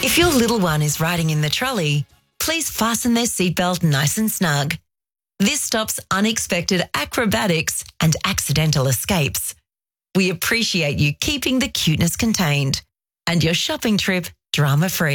If your little one is riding in the trolley, please fasten their seatbelt nice and snug. This stops unexpected acrobatics and accidental escapes. We appreciate you keeping the cuteness contained and your shopping trip drama-free.